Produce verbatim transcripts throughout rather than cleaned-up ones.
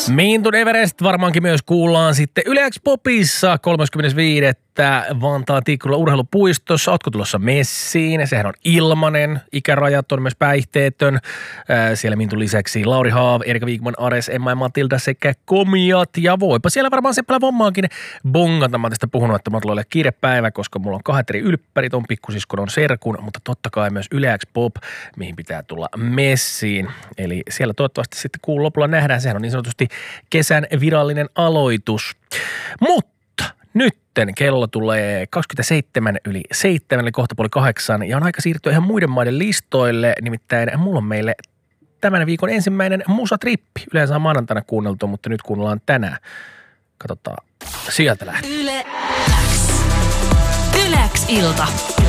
Mount Everest varmaankin myös kuullaan sitten Yle X Popissa kolmaskymmenes viidettä Vantaan Tikkurila urheilupuistossa. Ootko tulossa messiin? Sehän on ilmanen. Ikärajat on myös päihteetön. Siellä Mintun lisäksi Lauri Haav, Erika Viikman, Ares, Emma ja Matilda sekä komiat. Ja voipa siellä varmaan seppälä vommaakin bongata. Mä oon tästä puhunut, että mulla tulee ole kiirepäivä, koska mulla on kahdet eri ylppärit, on pikkusiskon, on serkun, mutta totta kai myös Yle X Pop, mihin pitää tulla messiin. Eli siellä toivottavasti sitten kuun lopulla nähdään. Sehän on niin sanotusti kesän virallinen aloitus. Mutta nytten kello tulee kaksikymmentäseitsemän yli seitsemän, eli kohta puoli kahdeksan, ja on aika siirtyä ihan muiden maiden listoille. Nimittäin mulla on meille tämän viikon ensimmäinen musatrippi. Yleensä on maanantaina kuunneltu, mutta nyt kuunnellaan tänään. Katsotaan, sieltä lähtee. Yle X. Yle X ilta.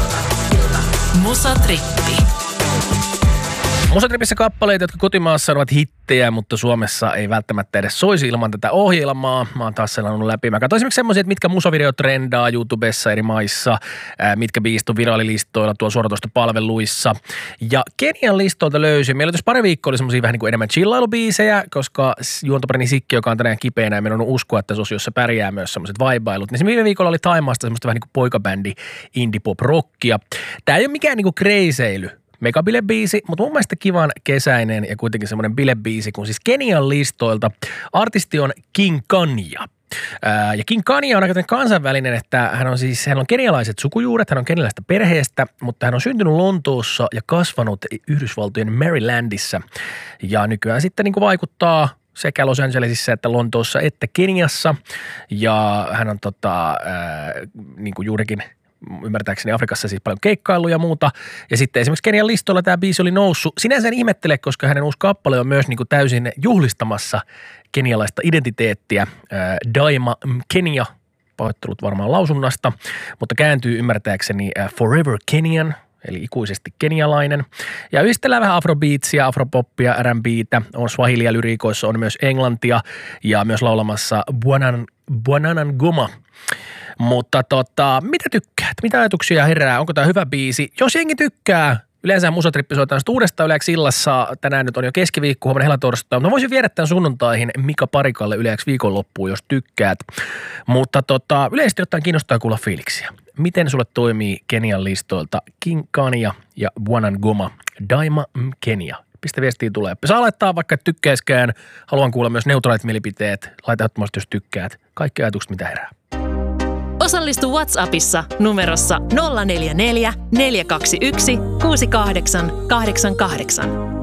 Musatrippi. Musatripissä kappaleita, jotka kotimaassa ovat hittejä, mutta Suomessa ei välttämättä edes soisi ilman tätä ohjelmaa. Mä oon taas selannut läpi. Mä katsoin esimerkiksi semmoisia, että mitkä musavideot trendaa YouTubessa eri maissa, ää, mitkä biisit on virallilistoilla tuolla suoratoistopalveluissa. Ja Kenian listoilta löysin. Meillä tuossa pari viikkoa oli semmoisia vähän niin kuin enemmän chillailubiisejä, koska juontoparini Sikki, joka on tänään kipeänä, ja meidän on uskoa, että osiossa pärjää myös semmoiset vaibailut. Niin viime viikolla oli Taimaasta semmoista vähän niin kuin poikabändi indie pop rockia. Tää ei ole mikään niin kuin crazeily. Megabilebiisi, mutta mun mielestä kivan kesäinen ja kuitenkin semmoinen bilebiisi, kun siis Kenian listoilta artisti on King Kanya. Ää, ja King Kanya on aika kansainvälinen, että hän on siis, hän on kenialaiset sukujuuret, hän on kenialaisesta perheestä, mutta hän on syntynyt Lontoossa ja kasvanut Yhdysvaltojen Marylandissa. Ja nykyään sitten niin kuin vaikuttaa sekä Los Angelesissa että Lontoossa että Keniassa. Ja hän on tota, ää, niin kuin juurikin ymmärtääkseni Afrikassa siis paljon keikkailuja ja muuta. Ja sitten esimerkiksi Kenian listoilla tämä biisi oli noussut. Sinänsä en ihmettele, koska hänen uusi kappale on myös niin kuin täysin juhlistamassa kenialaista identiteettiä. Ää, Daima Kenya, pahoittelut varmaan lausunnasta, mutta kääntyy ymmärtääkseni ää, Forever Kenyan, eli ikuisesti kenialainen. Ja yhdistellään vähän afrobeatsia, afropoppia, R and B:tä, on swahilia lyriikoissa, on myös englantia ja myös laulamassa Buonan, Buonanan Goma. Mutta tota, mitä tykkäät? Mitä ajatuksia herää? Onko tämä hyvä biisi? Jos jengi tykkää, yleensä musatrippi soitaan sitten uudestaan Yle X illassa. Tänään nyt on jo keskiviikko, huomenna helatorstai. Mä voisin viedä tämän sunnuntaihin Mika Parikalle Yle X viikonloppuun, jos tykkäät. Mutta tota, yleisesti ottaen kiinnostaa kuulla fiiliksiä. Miten sulle toimii Kenian listoilta King Kanya ja Buonan Goma, Daima Kenya? Pistä viestiä tulee. Saa laittaa vaikka tykkäiskään. Haluan kuulla myös neutraalit mielipiteet. Laita ehdottomasti, jos tykkäät. Kaikki ajatukset, mitä herää. Osallistu WhatsAppissa numerossa nolla neljä neljä, neljä kaksi yksi, kuusi kahdeksan, kahdeksan kahdeksan.